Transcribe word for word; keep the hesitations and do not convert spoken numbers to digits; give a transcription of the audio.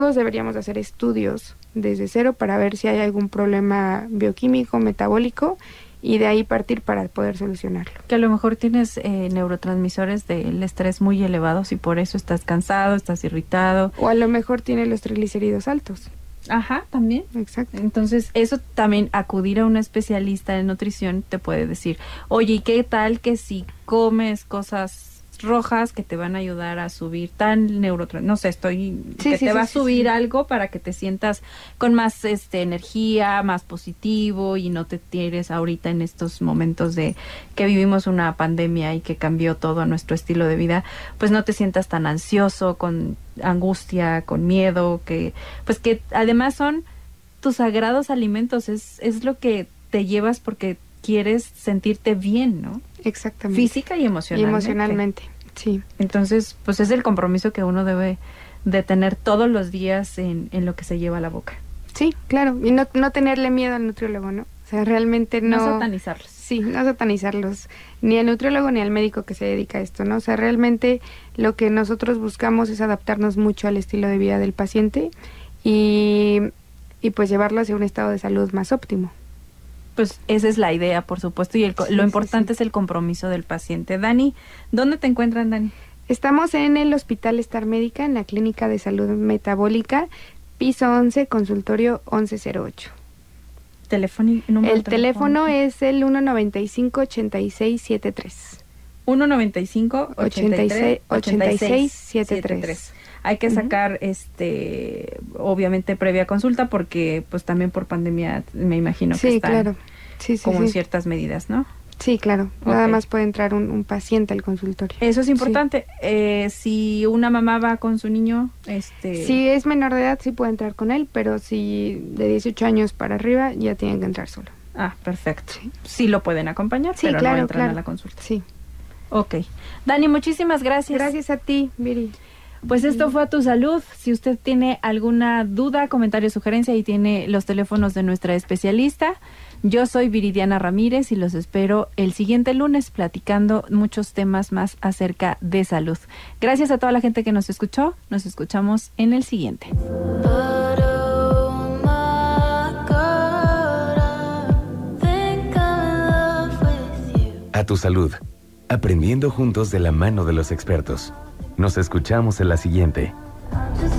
todos deberíamos hacer estudios desde cero para ver si hay algún problema bioquímico, metabólico, y de ahí partir para poder solucionarlo. Que a lo mejor tienes eh, neurotransmisores del estrés muy elevados y por eso estás cansado, estás irritado. O a lo mejor tiene los triglicéridos altos. Ajá, también. Exacto. Entonces, eso también, acudir a un especialista en nutrición te puede decir, oye, ¿y qué tal que si comes cosas rojas que te van a ayudar a subir tan neurotrans... No sé, estoy... Sí, que sí, te sí, va a sí, subir sí. algo para que te sientas con más este energía, más positivo y no te tires ahorita en estos momentos de que vivimos una pandemia y que cambió todo nuestro estilo de vida, pues no te sientas tan ansioso, con angustia, con miedo, que pues que además son tus sagrados alimentos, es, es lo que te llevas porque quieres sentirte bien, ¿no? Exactamente. Física y emocionalmente. Y emocionalmente, sí. Entonces, pues es el compromiso que uno debe de tener todos los días en, en lo que se lleva a la boca. Sí, claro, y no, no tenerle miedo al nutriólogo, ¿no? O sea, realmente no... No satanizarlos. Sí, no satanizarlos, ni al nutriólogo ni al médico que se dedica a esto, ¿no? O sea, realmente lo que nosotros buscamos es adaptarnos mucho al estilo de vida del paciente y, y pues llevarlo hacia un estado de salud más óptimo. Pues esa es la idea, por supuesto, y el, Sí, lo sí, importante sí. es el compromiso del paciente. Dani, ¿dónde te encuentran, Dani? Estamos en el Hospital Star Médica, en la Clínica de Salud Metabólica, piso once, consultorio once cero ocho. Teléfono, número El teléfono es el uno noventa y cinco, ochenta y seis setenta y tres. uno noventa y cinco, ochenta y tres, ochenta y seis setenta y tres. tres. Hay que Ujú. sacar, este, obviamente previa consulta porque, pues también por pandemia, me imagino que Sí, están claro. Sí, sí, como sí. en ciertas medidas, ¿no? Sí, claro. Nada Ok. más puede entrar un, un paciente al consultorio. Eso es importante. Eh, si una mamá va con su niño, este... Si es menor de edad, sí puede entrar con él, pero si de dieciocho años para arriba, ya tienen que entrar solo. Ah, perfecto. Sí. Sí lo pueden acompañar, Sí, pero claro, no entran claro. a la consulta. Sí. Ok. Dani, muchísimas gracias. Gracias a ti, Viri. Pues esto fue A Tu Salud. Si usted tiene alguna duda, comentario, sugerencia, y tiene los teléfonos de nuestra especialista. Yo soy Viridiana Ramírez y los espero el siguiente lunes platicando muchos temas más acerca de salud. Gracias a toda la gente que nos escuchó. Nos escuchamos en el siguiente. A Tu Salud. Aprendiendo juntos de la mano de los expertos. Nos escuchamos en la siguiente.